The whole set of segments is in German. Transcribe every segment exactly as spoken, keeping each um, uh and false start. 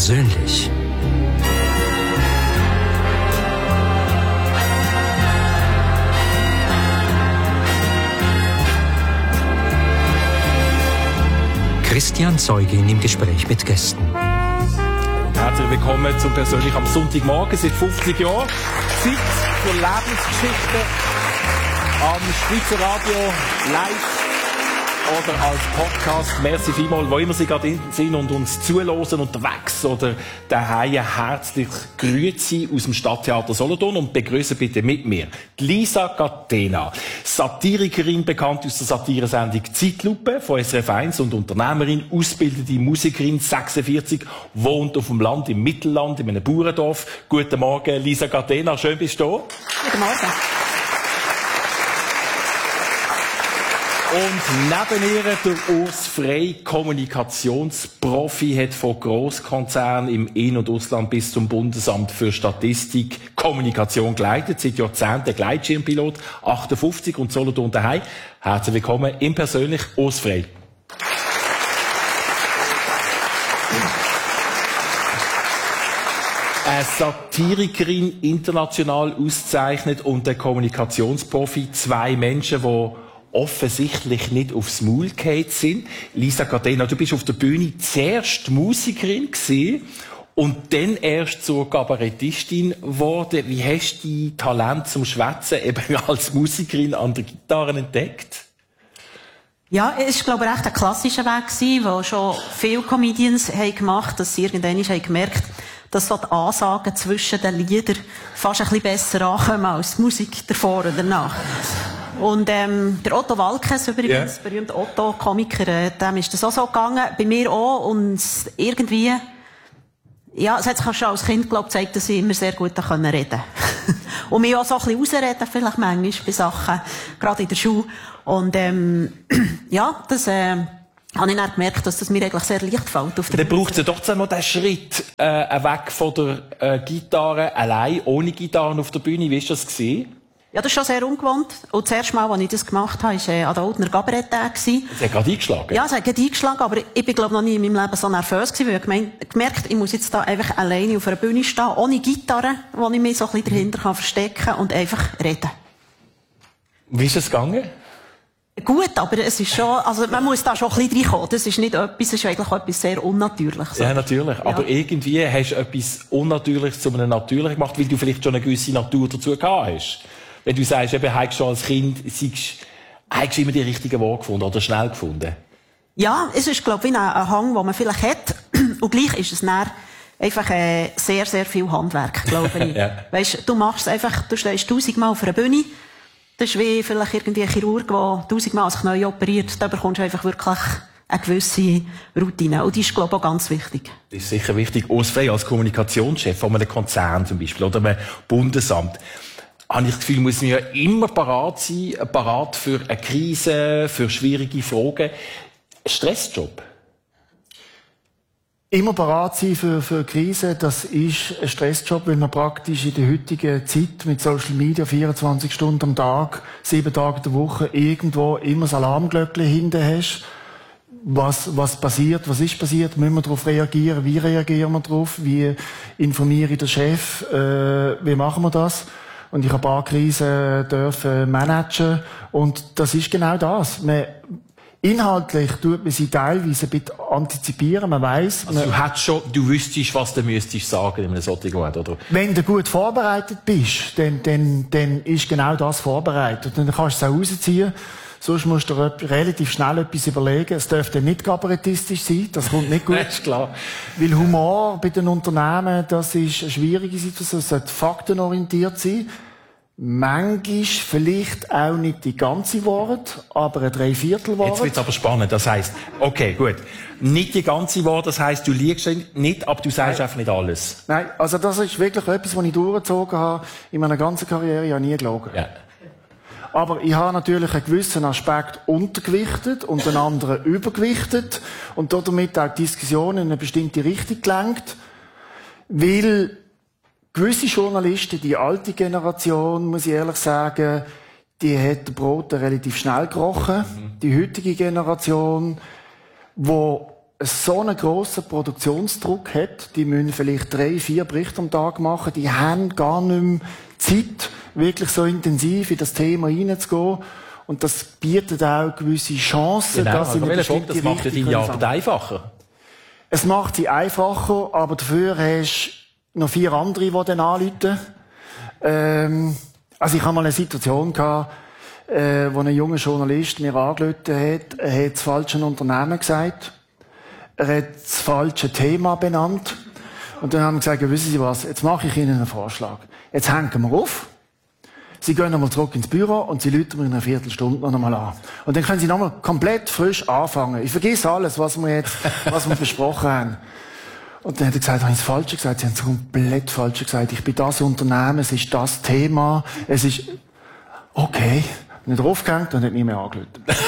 Persönlich. Christian Zeugin im Gespräch mit Gästen. Herzlich willkommen zum Persönlich am Sonntagmorgen seit fünfzig Jahren. Zeit für Lebensgeschichten am Schweizer Radio live oder als Podcast. Merci vielmals, wo immer Sie gerade sind und uns zuhören, unterwegs oder daheim. Herzlich grüezi aus dem Stadttheater Solothurn und begrüßen bitte mit mir die Lisa Catena, Satirikerin, bekannt aus der Satiresendung Zeitlupe von S R F eins und Unternehmerin, ausgebildete Musikerin, sechsundvierzig, wohnt auf dem Land, im Mittelland, in einem Bauerndorf. Guten Morgen, Lisa Catena, schön bist du da. Guten Morgen. Und neben ihr der Urs Frey, Kommunikationsprofi, hat von Grosskonzernen im In- und Ausland bis zum Bundesamt für Statistik Kommunikation geleitet. Seit Jahrzehnten Gleitschirmpilot, achtundfünfzig und Solothurn daheim. Herzlich willkommen im Persönlich, Urs Frey. Eine Satirikerin, international ausgezeichnet und ein Kommunikationsprofi. Zwei Menschen, die offensichtlich nicht aufs Maul gefallen sind. Lisa Catena, du bist auf der Bühne zuerst Musikerin gewesen und dann erst zur Kabarettistin geworden. Wie hast du dein Talent zum Schwätzen eben als Musikerin an der Gitarre entdeckt? Ja, es war, glaube ich, recht ein klassischer Weg gewesen, wo schon viele Comedians haben gemacht, dass sie irgendwann haben gemerkt, dass so die Ansagen zwischen den Liedern fast ein bisschen besser ankommen als die Musik davor oder danach. Und ähm, der Otto Walkes übrigens, yeah. berühmter Otto-Komiker, äh, dem ist das auch so gegangen, bei mir auch. Und irgendwie, ja, es hat sich auch schon als Kind, glaube ich, gezeigt, dass ich immer sehr gut da reden konnte. Und mich auch so ein bisschen ausreden, vielleicht manchmal bei Sachen, gerade in der Schule. Und ähm, ja, das äh, habe ich dann gemerkt, dass das mir eigentlich sehr leicht fällt. Auf der Dann braucht es ja doch noch den Schritt äh, weg von der äh, Gitarre, allein, ohne Gitarre auf der Bühne. Wie war das gewesen? Ja, das ist schon sehr ungewohnt. Und das erste Mal, als ich das gemacht habe, war äh, an der Oldner Cabaret-Tag. Es hat gerade eingeschlagen? Ja, es hat gerade eingeschlagen, aber ich bin, glaube noch nie in meinem Leben so nervös gewesen, weil ich gemeint, gemerkt, ich muss jetzt da einfach alleine auf einer Bühne stehen, ohne Gitarre, wo ich mich so ein bisschen dahinter kann verstecken kann und einfach reden. Wie ist es gegangen? Gut, aber es ist schon, also man muss da schon ein bisschen reinkommen. Das ist nicht etwas, das ist eigentlich etwas sehr Unnatürliches. Ja, natürlich. Ja. Aber irgendwie hast du etwas Unnatürliches zu einem Natürlichen gemacht, weil du vielleicht schon eine gewisse Natur dazu gehabt hast. Wenn du sagst, eben, hast du schon als Kind, hast du immer die richtigen Worte gefunden oder schnell gefunden? Ja, es ist, glaube ich, ein Hang, den man vielleicht hat. Und gleich ist es dann einfach äh, sehr, sehr viel Handwerk, glaube ich. Ja. Weisst, du machst es einfach, du stehst tausendmal auf einer Bühne. Das ist wie vielleicht irgendwie ein Chirurg, der tausendmal sich neu operiert. Da bekommst du einfach wirklich eine gewisse Routine. Und die ist, glaube ich, auch ganz wichtig. Das ist sicher wichtig. Urs Frey als Kommunikationschef von einem Konzern zum Beispiel oder einem Bundesamt, habe ich das Gefühl, muss man ja immer parat sein, parat für eine Krise, für schwierige Fragen. Stressjob? Immer parat sein für, für Krisen, das ist ein Stressjob, weil man praktisch in der heutigen Zeit mit Social Media vierundzwanzig Stunden am Tag, sieben Tage in der Woche irgendwo immer das Alarmglöckchen hinten hast. Was, was passiert, was ist passiert, müssen wir darauf reagieren, wie reagieren wir darauf, wie informiere ich den Chef, äh, wie machen wir das? Und ich habe ein paar Krisen dürfen managen. Und das ist genau das. Man, inhaltlich tut man sie teilweise ein bisschen antizipieren. Man weiss. Also du hättest schon, du wüsstest, was du müsstest sagen in einem solchen Moment, oder? Wenn du gut vorbereitet bist, dann, dann, dann ist genau das vorbereitet. Und dann kannst du es auch rausziehen. Sonst musst du dir relativ schnell etwas überlegen. Es dürfte nicht kabarettistisch sein. Das kommt nicht gut. Das ist klar. Weil Humor bei den Unternehmen, das ist eine schwierige Situation. Es sollte faktenorientiert sein. Manchmal vielleicht auch nicht die ganze Wahrheit, aber ein Dreiviertelwahrheit. Jetzt wird's aber spannend. Das heisst, okay, gut. Nicht die ganze Wahrheit, das heisst, du liegst nicht, aber du sagst Nein. einfach nicht alles. Nein, also das ist wirklich etwas, was ich durchgezogen habe in meiner ganzen Karriere. Ich habe nie gelogen. Ja. Aber ich habe natürlich einen gewissen Aspekt untergewichtet und einen anderen übergewichtet und damit auch die Diskussion in eine bestimmte Richtung gelenkt. Weil gewisse Journalisten, die alte Generation, muss ich ehrlich sagen, die hat das Brot relativ schnell gerochen. Mhm. Die heutige Generation, wo so einen grossen Produktionsdruck hat, die müssen vielleicht drei, vier Berichte am Tag machen, die haben gar nicht mehr Zeit, wirklich so intensiv in das Thema hineinzugehen. Und das bietet auch gewisse Chancen, genau, dass sie eine bestimmte das macht ja deine Arbeit einfacher. Es macht sie einfacher, aber dafür hast du noch vier andere, die dann anrufen. Ähm, also ich hatte mal eine Situation gehabt, äh, wo ein junger Journalist mir angerufen hat, er hat das falsche Unternehmen gesagt, er hat das falsche Thema benannt. Und dann haben wir gesagt, ja, wissen Sie was, jetzt mache ich Ihnen einen Vorschlag. Jetzt hängen wir auf. Sie gehen nochmal zurück ins Büro und Sie rufen mir in einer Viertelstunde noch einmal an. Und dann können Sie nochmal komplett frisch anfangen. Ich vergesse alles, was wir jetzt, was wir besprochen haben. Und dann hat er gesagt, habe ich das Falsche gesagt? Sie haben es komplett Falsche gesagt. Ich bin das Unternehmen, es ist das Thema, es ist, okay. Und dann draufgehängt und hat nie mehr angerufen.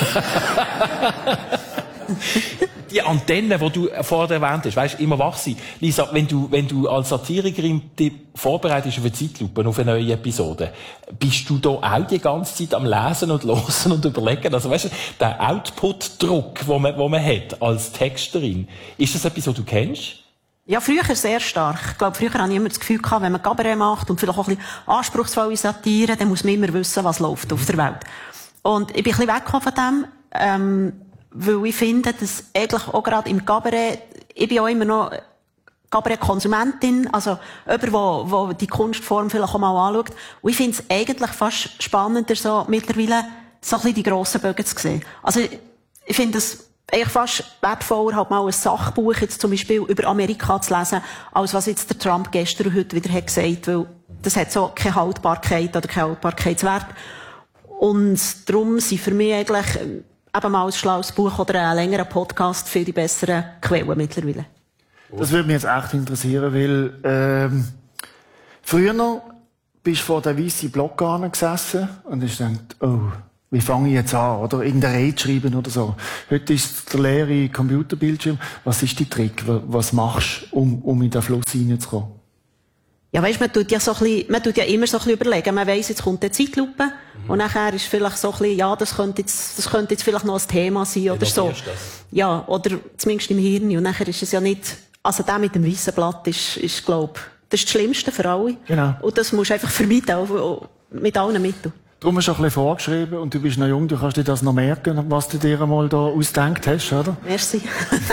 Die Antenne, die du vorher erwähnt hast, weisst, immer wach sein. Lisa, wenn du, wenn du als Satirikerin dich vorbereitest auf eine Zeitlupe, auf eine neue Episode, bist du da auch die ganze Zeit am Lesen und Hören und Überlegen? Also weisst du, der Output-Druck, den man, den man hat als Texterin, ist das etwas, was du kennst? Ja, früher sehr stark. Ich glaube, früher hatte ich immer das Gefühl gehabt, wenn man Cabaret macht und vielleicht auch ein bisschen anspruchsvolle Satire, dann muss man immer wissen, was läuft auf der Welt. Und ich bin ein bisschen weggekommen von dem, ähm, weil ich finde, dass eigentlich auch gerade im Cabaret, ich bin auch immer noch Cabaret-Konsumentin, also jemand, wo, wo die Kunstform vielleicht auch mal anschaut. Und ich finde es eigentlich fast spannender, so mittlerweile so ein bisschen die grossen Bögen zu sehen. Also ich, ich finde es eigentlich fast wertvoller, halt mal ein Sachbuch jetzt zum Beispiel über Amerika zu lesen, als was jetzt der Trump gestern und heute wieder hat gesagt, weil das hat so keine Haltbarkeit oder keinen Haltbarkeitswert. Und darum sind für mich eigentlich eben mal ein schlaues Buch oder ein längerer Podcast viel die besseren Quellen mittlerweile. Das würde mich jetzt echt interessieren, weil ähm, früher bist du vor der weißen Block gesessen und hast gedacht, oh, wie fange ich jetzt an? Oder irgendeine Rede schreiben oder so. Heute ist der leere Computerbildschirm. Was ist die Trick? Was machst du, um, um in den Fluss hineinzukommen? Ja, weisst, man tut ja so ein bisschen, man tut ja immer so ein bisschen überlegen. Man weiss, jetzt kommt eine Zeitlupe. Mhm. Und nachher ist vielleicht so ein bisschen, ja, das könnte jetzt, das könnte jetzt vielleicht noch ein Thema sein oder so. Das. Ja, oder zumindest im Hirn. Und nachher ist es ja nicht, also der mit dem weißen Blatt ist, ist, glaub, das ist das Schlimmste für alle. Genau. Und das musst du einfach vermeiden, auch mit allen Mitteln. Darum hast du ein bisschen vorgeschrieben und du bist noch jung, du kannst dir das noch merken, was du dir einmal da ausgedacht hast, oder? Merci.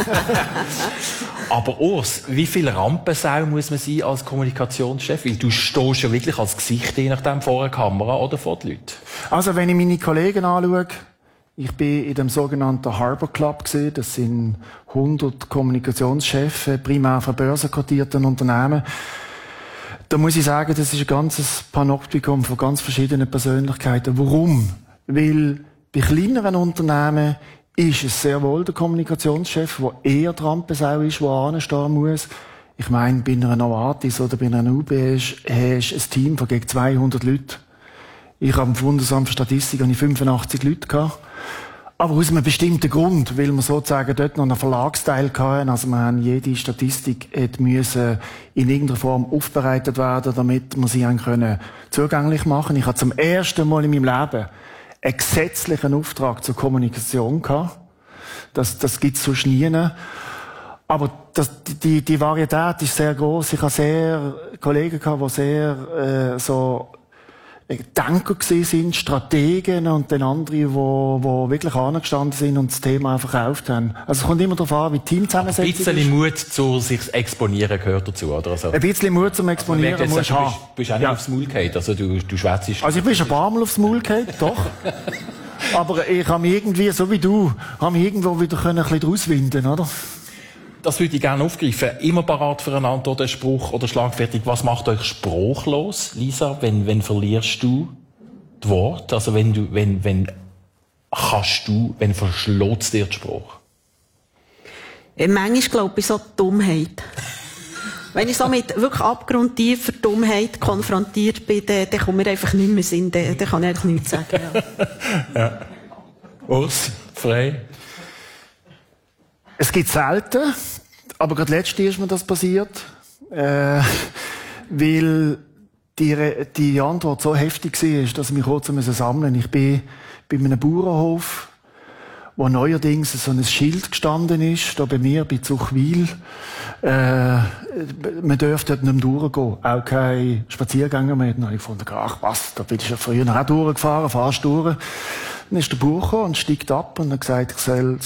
Aber Urs, wie viel Rampensau muss man sein als Kommunikationschef? Weil du stehst ja wirklich als Gesicht, je nachdem, vor der Kamera oder vor den Leuten. Also, wenn ich meine Kollegen anschaue, ich bin in dem sogenannten Harbor Club gewesen, das sind hundert Kommunikationschefs, primär von börsenkotierten Unternehmen. Da muss ich sagen, das ist ein ganzes Panoptikum von ganz verschiedenen Persönlichkeiten. Warum? Weil bei kleineren Unternehmen ist es sehr wohl der Kommunikationschef, der eher die Rampensau ist, der anstehen muss. Ich meine, bei einer Novartis oder bei einer U B S hast du ein Team von gegen zweihundert Leuten. Ich habe im Bundesamt für Statistik fünfundachtzig Leute gehabt. Aber aus einem bestimmten Grund, weil wir sozusagen dort noch einen Verlagsteil hatten. Also wir haben jede Statistik hat müssen in irgendeiner Form aufbereitet werden, damit wir sie können zugänglich machen. Ich habe zum ersten Mal in meinem Leben einen gesetzlichen Auftrag zur Kommunikation gehabt. Das, das gibt's sonst nie. Aber das, die, die Varietät ist sehr groß. Ich habe sehr Kollegen gehabt, die sehr äh, so Denker gewesen sind, Strategen und dann andere, die, die wirklich angestanden sind und das Thema auch verkauft haben. Also es kommt immer darauf an, wie Teamzusammensetzung ist. Ein bisschen Mut zu sich exponieren gehört dazu, oder? Also, ein bisschen Mut zum Exponieren also, musst du haben. Du bist auch nicht ja. aufs Maul gefallen, also du, du schwätzest. Also ich bin schon ein paar Mal aufs Maul gefallen, doch. Aber ich habe mich irgendwie, so wie du, habe mich irgendwo wieder ein bisschen draus winden, oder? Das würde ich gerne aufgreifen. Immer parat füreinander oder Spruch oder schlagfertig. Was macht euch sprachlos, Lisa? Wenn, wenn verlierst du das Wort? Also wenn du, wenn, wenn kannst du, wenn verschlägt dir der Spruch? Manchmal glaube ich so Dummheit. Wenn ich so mit wirklich abgrundtiefer Dummheit konfrontiert bin, dann, dann kommt mir einfach nicht mehr Sinn. Dann, dann kann ich eigentlich nichts sagen. Ja. Ja. Urs, frei. Es gibt selten, aber gerade letztes Jahr ist mir das passiert, äh, weil die, die Antwort so heftig war, dass ich mich kurz sammeln musste. Ich bin bei einem Bauernhof, wo neuerdings so ein Schild gestanden ist, da bei mir, bei Zuchwil, äh, man dürfte dort nicht mehr durchgehen, auch keine Spaziergänger mehr. Dann habe ich gefunden, ach was, da bin ich ja früher auch durchgefahren, fahrst durch. Dann ist der Bauer gekommen und steigt ab und hat gesagt, ich soll